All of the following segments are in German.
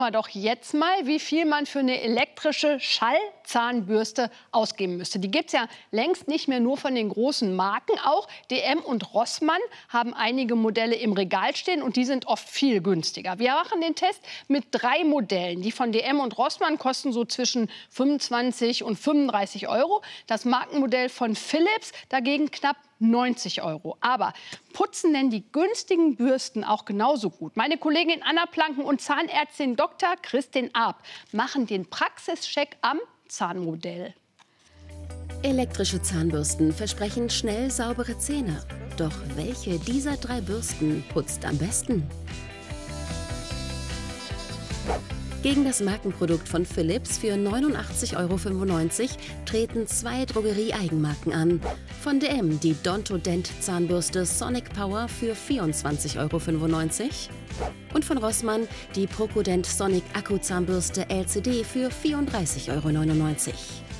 Doch jetzt mal, wie viel man für eine elektrische Schallzahnbürste ausgeben müsste. Die gibt es ja längst nicht mehr nur von den großen Marken. Auch DM und Rossmann haben einige Modelle im Regal stehen und die sind oft viel günstiger. Wir machen den Test mit 3 Modellen. Die von DM und Rossmann kosten so zwischen 25 und 35 Euro. Das Markenmodell von Philips dagegen knapp 90 Euro. Aber putzen denn die günstigen Bürsten auch genauso gut? Meine Kollegin Anna Planken und Zahnärztin Dr. Kristin Arp machen den Praxischeck am Zahnmodell. Elektrische Zahnbürsten versprechen schnell saubere Zähne. Doch welche dieser 3 Bürsten putzt am besten? Gegen das Markenprodukt von Philips für 89,95 Euro treten 2 Drogerie-Eigenmarken an. Von DM die Dontodent-Zahnbürste Sonic Power für 24,95 Euro und von Rossmann die Procodent Sonic Akku-Zahnbürste LCD für 34,99 Euro.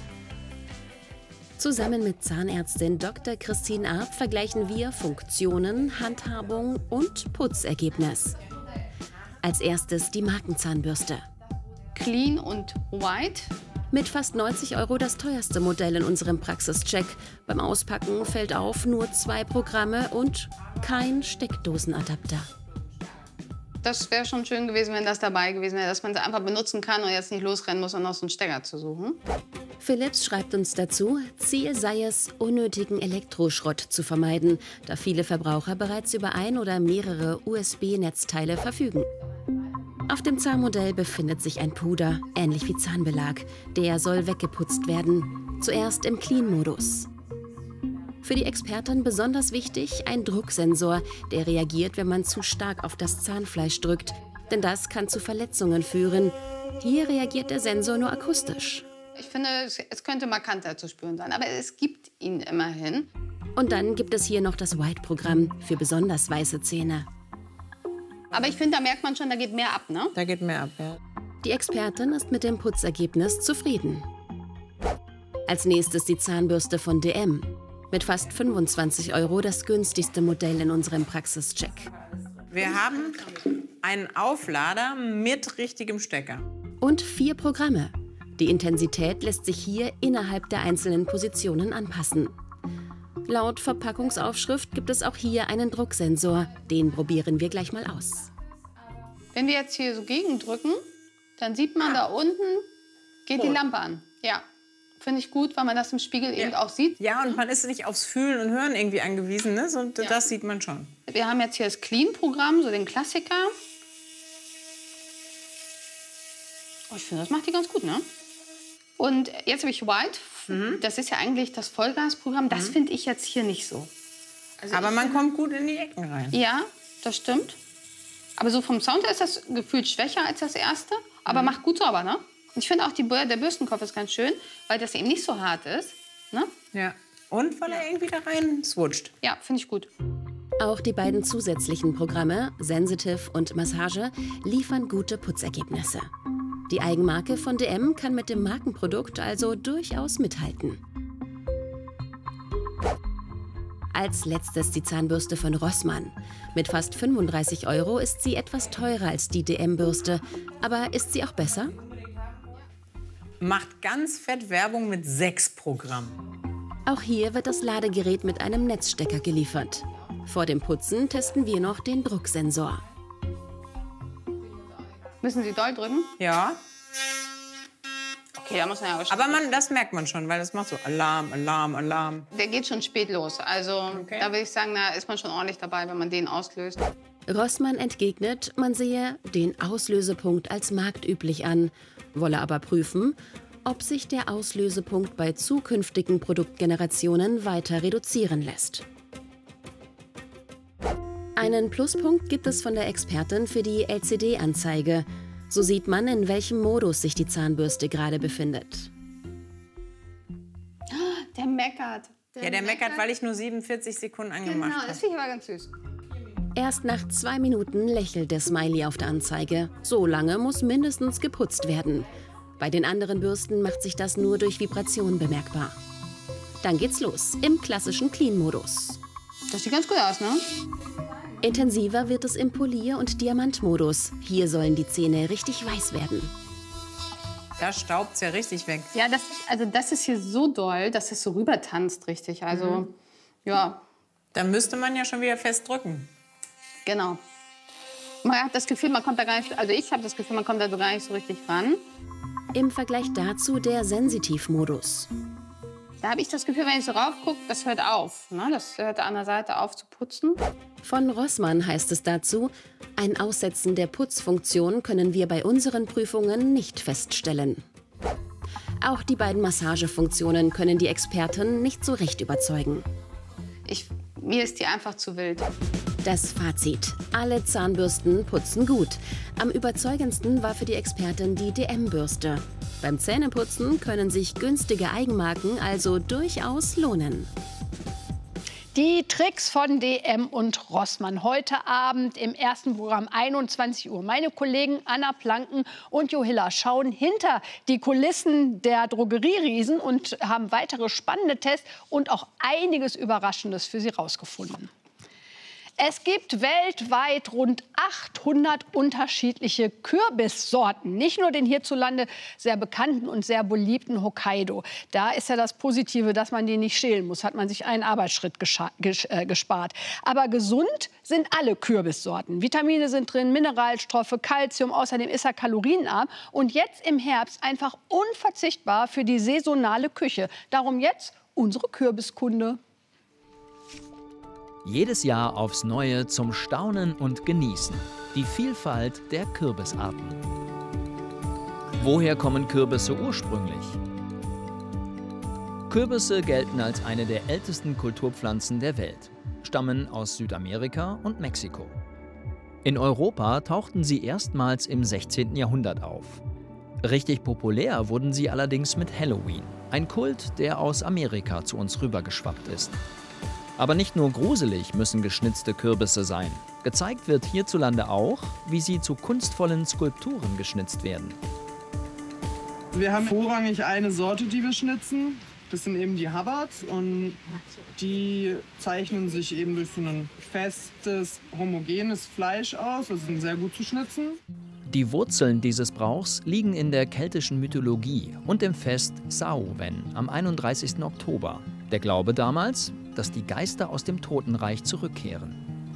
Zusammen mit Zahnärztin Dr. Kristin Arp vergleichen wir Funktionen, Handhabung und Putzergebnis. Als erstes die Markenzahnbürste. Clean und White. Mit fast 90 Euro das teuerste Modell in unserem Praxischeck. Beim Auspacken fällt auf, nur 2 Programme und kein Steckdosenadapter. Das wäre schon schön gewesen, wenn das dabei gewesen wäre, dass man sie einfach benutzen kann und jetzt nicht losrennen muss, um noch so einen Stecker zu suchen. Philips schreibt uns dazu, Ziel sei es, unnötigen Elektroschrott zu vermeiden, da viele Verbraucher bereits über ein oder mehrere USB-Netzteile verfügen. Auf dem Zahnmodell befindet sich ein Puder, ähnlich wie Zahnbelag. Der soll weggeputzt werden, zuerst im Clean-Modus. Für die Expertin besonders wichtig ein Drucksensor, der reagiert, wenn man zu stark auf das Zahnfleisch drückt. Denn das kann zu Verletzungen führen. Hier reagiert der Sensor nur akustisch. Ich finde, es könnte markanter zu spüren sein, aber es gibt ihn immerhin. Und dann gibt es hier noch das White-Programm für besonders weiße Zähne. Aber ich finde, da merkt man schon, da geht mehr ab, ne? Da geht mehr ab, ja. Die Expertin ist mit dem Putzergebnis zufrieden. Als nächstes die Zahnbürste von DM. Mit fast 25 Euro das günstigste Modell in unserem Praxischeck. Wir haben einen Auflader mit richtigem Stecker. Und 4 Programme. Die Intensität lässt sich hier innerhalb der einzelnen Positionen anpassen. Laut Verpackungsaufschrift gibt es auch hier einen Drucksensor. Den probieren wir gleich mal aus. Wenn wir jetzt hier so gegendrücken, dann sieht man da unten, geht die Lampe an. Ja, finde ich gut, weil man das im Spiegel eben auch sieht. Ja, und man ist nicht aufs Fühlen und Hören irgendwie angewiesen, ne? Und das sieht man schon. Wir haben jetzt hier das Clean-Programm, so den Klassiker. Oh, ich finde, das macht die ganz gut, ne? Und jetzt habe ich White. Das ist ja eigentlich das Vollgasprogramm. Das finde ich jetzt hier nicht so. Also aber man kommt gut in die Ecken rein. Ja, das stimmt. Aber so vom Sound her ist das gefühlt schwächer als das erste. Aber macht gut sauber, ne? Und ich finde auch, der Bürstenkopf ist ganz schön, weil das eben nicht so hart ist. Ne? Ja. Und weil er irgendwie da rein swutscht. Ja, finde ich gut. Auch die beiden zusätzlichen Programme, Sensitive und Massage, liefern gute Putzergebnisse. Die Eigenmarke von DM kann mit dem Markenprodukt also durchaus mithalten. Als letztes die Zahnbürste von Rossmann. Mit fast 35 Euro ist sie etwas teurer als die DM-Bürste. Aber ist sie auch besser? Macht ganz fett Werbung mit 6 Programmen. Auch hier wird das Ladegerät mit einem Netzstecker geliefert. Vor dem Putzen testen wir noch den Drucksensor. Müssen Sie doll drücken? Ja. Okay, da muss man ja aber das merkt man schon, weil das macht so Alarm, Alarm, Alarm. Der geht schon spät los. Also da würde ich sagen, da ist man schon ordentlich dabei, wenn man den auslöst. Rossmann entgegnet, man sehe den Auslösepunkt als marktüblich an, wolle aber prüfen, ob sich der Auslösepunkt bei zukünftigen Produktgenerationen weiter reduzieren lässt. Einen Pluspunkt gibt es von der Expertin für die LCD-Anzeige. So sieht man, in welchem Modus sich die Zahnbürste gerade befindet. Der meckert. Der meckert, weil ich nur 47 Sekunden angemacht habe. Genau, das finde ich aber ganz süß. Erst nach 2 Minuten lächelt der Smiley auf der Anzeige. So lange muss mindestens geputzt werden. Bei den anderen Bürsten macht sich das nur durch Vibration bemerkbar. Dann geht's los, im klassischen Clean-Modus. Das sieht ganz gut aus, ne? Intensiver wird es im Polier- und Diamantmodus. Hier sollen die Zähne richtig weiß werden. Da staubt es ja richtig weg. Ja, das ist hier so doll, dass es so rüber tanzt richtig. Also, ja. Da müsste man ja schon wieder fest drücken. Genau. Man hat das Gefühl, man kommt da gar nicht, also ich habe das Gefühl, man kommt da so gar nicht so richtig ran. Im Vergleich dazu der Sensitivmodus. Da habe ich das Gefühl, wenn ich so rauf gucke, das hört auf. Ne? Das hört an der Seite auf zu putzen. Von Rossmann heißt es dazu, ein Aussetzen der Putzfunktion können wir bei unseren Prüfungen nicht feststellen. Auch die beiden Massagefunktionen können die Experten nicht so recht überzeugen. Mir ist die einfach zu wild. Das Fazit: Alle Zahnbürsten putzen gut. Am überzeugendsten war für die Expertin die DM-Bürste. Beim Zähneputzen können sich günstige Eigenmarken also durchaus lohnen. Die Tricks von DM und Rossmann. Heute Abend im ersten Programm 21 Uhr. Meine Kollegen Anna Planken und Johilla schauen hinter die Kulissen der Drogerieriesen und haben weitere spannende Tests und auch einiges Überraschendes für Sie rausgefunden. Es gibt weltweit rund 800 unterschiedliche Kürbissorten. Nicht nur den hierzulande sehr bekannten und sehr beliebten Hokkaido. Da ist ja das Positive, dass man den nicht schälen muss. Hat man sich einen Arbeitsschritt gespart. Aber gesund sind alle Kürbissorten. Vitamine sind drin, Mineralstoffe, Kalzium. Außerdem ist er kalorienarm. Und jetzt im Herbst einfach unverzichtbar für die saisonale Küche. Darum jetzt unsere Kürbiskunde. Jedes Jahr aufs Neue zum Staunen und Genießen. Die Vielfalt der Kürbisarten. Woher kommen Kürbisse ursprünglich? Kürbisse gelten als eine der ältesten Kulturpflanzen der Welt, stammen aus Südamerika und Mexiko. In Europa tauchten sie erstmals im 16. Jahrhundert auf. Richtig populär wurden sie allerdings mit Halloween, ein Kult, der aus Amerika zu uns rübergeschwappt ist. Aber nicht nur gruselig müssen geschnitzte Kürbisse sein. Gezeigt wird hierzulande auch, wie sie zu kunstvollen Skulpturen geschnitzt werden. Wir haben vorrangig eine Sorte, die wir schnitzen. Das sind eben die Hubbards und die zeichnen sich eben durch so ein festes, homogenes Fleisch aus. Also sind sehr gut zu schnitzen. Die Wurzeln dieses Brauchs liegen in der keltischen Mythologie und im Fest Samhain am 31. Oktober. Der Glaube damals, dass die Geister aus dem Totenreich zurückkehren.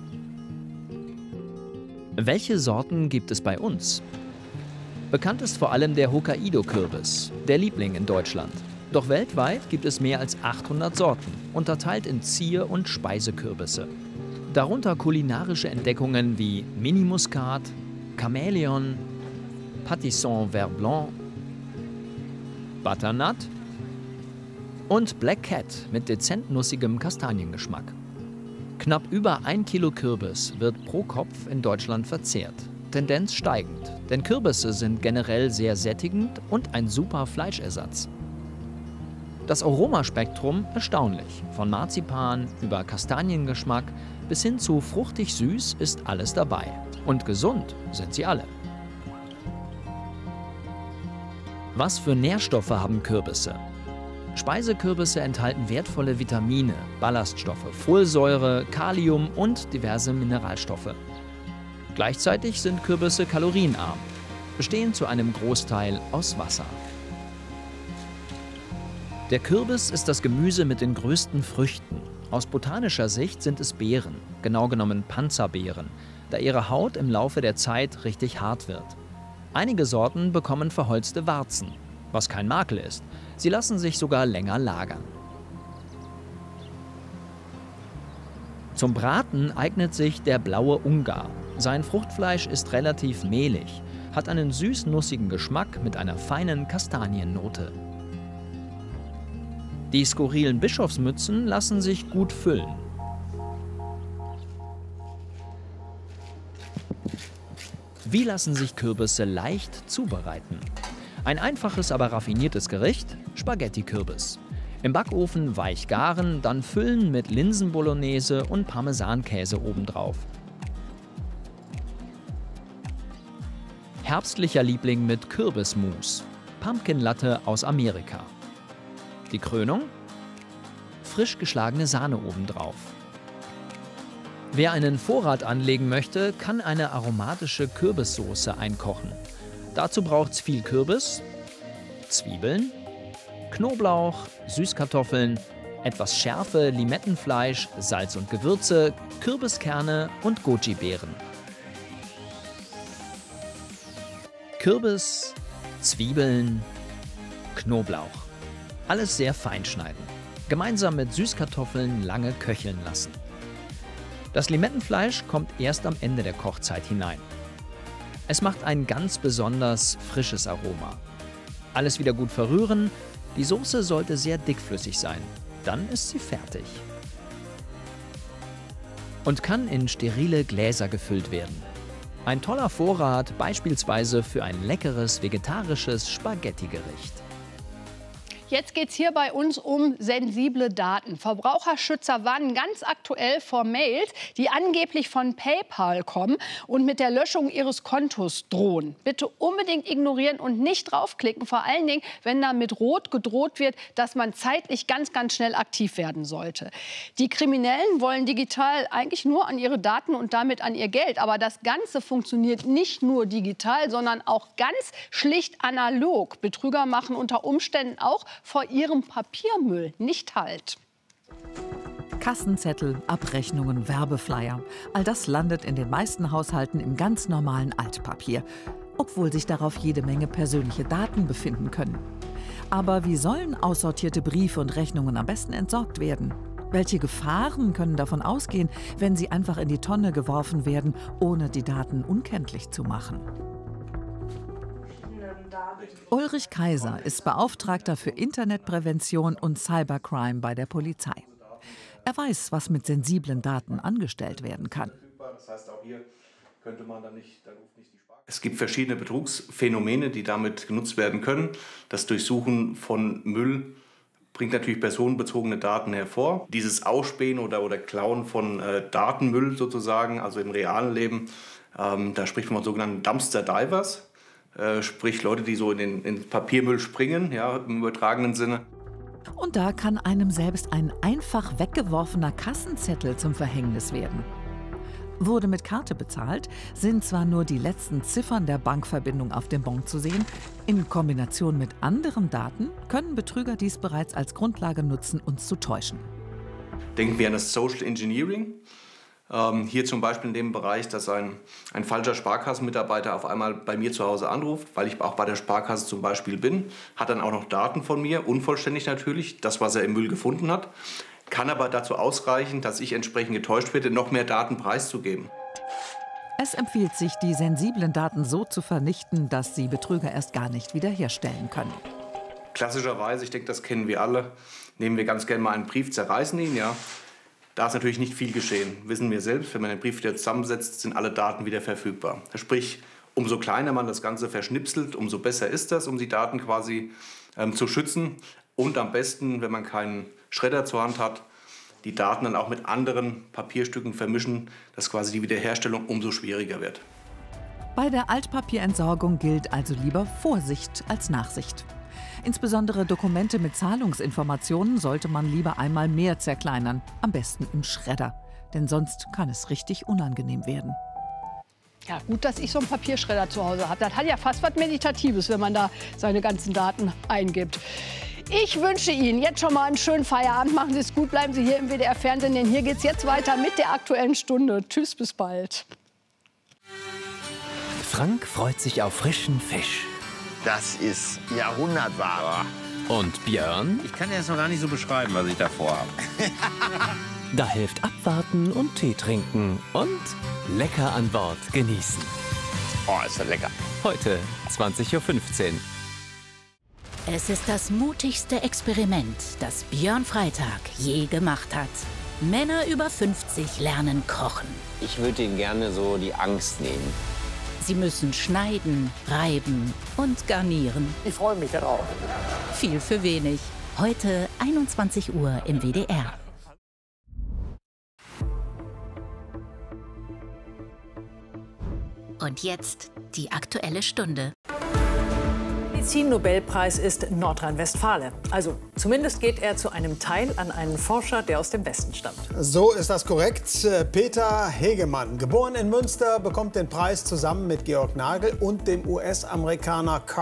Welche Sorten gibt es bei uns? Bekannt ist vor allem der Hokkaido-Kürbis, der Liebling in Deutschland. Doch weltweit gibt es mehr als 800 Sorten, unterteilt in Zier- und Speisekürbisse. Darunter kulinarische Entdeckungen wie Mini-Muskat, Chamäleon, Pâtisson Vert Blanc, Butternut und Black Cat mit dezent nussigem Kastaniengeschmack. Knapp über 1 Kilo Kürbis wird pro Kopf in Deutschland verzehrt. Tendenz steigend, denn Kürbisse sind generell sehr sättigend und ein super Fleischersatz. Das Aromaspektrum erstaunlich. Von Marzipan über Kastaniengeschmack bis hin zu fruchtig süß ist alles dabei. Und gesund sind sie alle. Was für Nährstoffe haben Kürbisse? Speisekürbisse enthalten wertvolle Vitamine, Ballaststoffe, Folsäure, Kalium und diverse Mineralstoffe. Gleichzeitig sind Kürbisse kalorienarm, bestehen zu einem Großteil aus Wasser. Der Kürbis ist das Gemüse mit den größten Früchten. Aus botanischer Sicht sind es Beeren, genau genommen Panzerbeeren, da ihre Haut im Laufe der Zeit richtig hart wird. Einige Sorten bekommen verholzte Warzen, was kein Makel ist. Sie lassen sich sogar länger lagern. Zum Braten eignet sich der blaue Ungar. Sein Fruchtfleisch ist relativ mehlig, hat einen süß-nussigen Geschmack mit einer feinen Kastaniennote. Die skurrilen Bischofsmützen lassen sich gut füllen. Wie lassen sich Kürbisse leicht zubereiten? Ein einfaches, aber raffiniertes Gericht: Spaghetti-Kürbis. Im Backofen weich garen, dann füllen mit Linsen-Bolognese und Parmesankäse obendrauf. Herbstlicher Liebling mit Kürbismus. Pumpkin Latte aus Amerika. Die Krönung? Frisch geschlagene Sahne obendrauf. Wer einen Vorrat anlegen möchte, kann eine aromatische Kürbissoße einkochen. Dazu braucht es viel Kürbis, Zwiebeln, Knoblauch, Süßkartoffeln, etwas Schärfe, Limettenfleisch, Salz und Gewürze, Kürbiskerne und Goji-Beeren. Kürbis, Zwiebeln, Knoblauch. Alles sehr fein schneiden. Gemeinsam mit Süßkartoffeln lange köcheln lassen. Das Limettenfleisch kommt erst am Ende der Kochzeit hinein. Es macht ein ganz besonders frisches Aroma. Alles wieder gut verrühren. Die Soße sollte sehr dickflüssig sein. Dann ist sie fertig. Und kann in sterile Gläser gefüllt werden. Ein toller Vorrat beispielsweise für ein leckeres vegetarisches Spaghetti-Gericht. Jetzt geht es hier bei uns um sensible Daten. Verbraucherschützer warnen ganz aktuell vor Mails, die angeblich von PayPal kommen und mit der Löschung Ihres Kontos drohen. Bitte unbedingt ignorieren und nicht draufklicken, vor allen Dingen, wenn da mit Rot gedroht wird, dass man zeitlich ganz schnell aktiv werden sollte. Die Kriminellen wollen digital eigentlich nur an ihre Daten und damit an ihr Geld. Aber das Ganze funktioniert nicht nur digital, sondern auch ganz schlicht analog. Betrüger machen unter Umständen auch vor ihrem Papiermüll nicht Halt. Kassenzettel, Abrechnungen, Werbeflyer. All das landet in den meisten Haushalten im ganz normalen Altpapier, obwohl sich darauf jede Menge persönliche Daten befinden können. Aber wie sollen aussortierte Briefe und Rechnungen am besten entsorgt werden? Welche Gefahren können davon ausgehen, wenn sie einfach in die Tonne geworfen werden, ohne die Daten unkenntlich zu machen? Ulrich Kaiser ist Beauftragter für Internetprävention und Cybercrime bei der Polizei. Er weiß, was mit sensiblen Daten angestellt werden kann. Es gibt verschiedene Betrugsphänomene, die damit genutzt werden können. Das Durchsuchen von Müll bringt natürlich personenbezogene Daten hervor. Dieses Ausspähen oder Klauen von Datenmüll sozusagen, also im realen Leben, da spricht man von sogenannten Dumpster Divers. Sprich Leute, die so in den Papiermüll springen, ja, im übertragenen Sinne. Und da kann einem selbst ein einfach weggeworfener Kassenzettel zum Verhängnis werden. Wurde mit Karte bezahlt, sind zwar nur die letzten Ziffern der Bankverbindung auf dem Bon zu sehen, in Kombination mit anderen Daten können Betrüger dies bereits als Grundlage nutzen, uns zu täuschen. Denken wir an das Social Engineering. Hier zum Beispiel in dem Bereich, dass ein falscher Sparkassenmitarbeiter auf einmal bei mir zu Hause anruft, weil ich auch bei der Sparkasse zum Beispiel bin, hat dann auch noch Daten von mir, unvollständig natürlich, das, was er im Müll gefunden hat, kann aber dazu ausreichen, dass ich entsprechend getäuscht werde, noch mehr Daten preiszugeben. Es empfiehlt sich, die sensiblen Daten so zu vernichten, dass sie Betrüger erst gar nicht wiederherstellen können. Klassischerweise, ich denke, das kennen wir alle, nehmen wir ganz gerne mal einen Brief, zerreißen ihn, ja. Da ist natürlich nicht viel geschehen. Wissen wir selbst, wenn man den Brief wieder zusammensetzt, sind alle Daten wieder verfügbar. Sprich, umso kleiner man das Ganze verschnipselt, umso besser ist das, um die Daten quasi zu schützen. Und am besten, wenn man keinen Schredder zur Hand hat, die Daten dann auch mit anderen Papierstücken vermischen, dass quasi die Wiederherstellung umso schwieriger wird. Bei der Altpapierentsorgung gilt also lieber Vorsicht als Nachsicht. Insbesondere Dokumente mit Zahlungsinformationen sollte man lieber einmal mehr zerkleinern, am besten im Schredder. Denn sonst kann es richtig unangenehm werden. Ja, gut, dass ich so einen Papierschredder zu Hause habe. Das hat ja fast was Meditatives, wenn man da seine ganzen Daten eingibt. Ich wünsche Ihnen jetzt schon mal einen schönen Feierabend. Machen Sie es gut, bleiben Sie hier im WDR-Fernsehen, denn hier geht es jetzt weiter mit der Aktuellen Stunde. Tschüss, bis bald. Frank freut sich auf frischen Fisch. Das ist Jahrhundertware. Und Björn? Ich kann dir das noch gar nicht so beschreiben, was ich davor habe. Da hilft abwarten und Tee trinken und lecker an Bord genießen. Oh, ist das lecker. Heute 20:15 Uhr. Es ist das mutigste Experiment, das Björn Freitag je gemacht hat. Männer über 50 lernen kochen. Ich würde ihnen gerne so die Angst nehmen. Sie müssen schneiden, reiben und garnieren. Ich freue mich darauf. Viel für wenig. Heute 21 Uhr im WDR. Und jetzt die Aktuelle Stunde. Medizin-Nobelpreis ist Nordrhein-Westfalen. Also zumindest geht er zu einem Teil an einen Forscher, der aus dem Westen stammt. So ist das korrekt. Peter Hegemann, geboren in Münster, bekommt den Preis zusammen mit Georg Nagel und dem US-Amerikaner Carl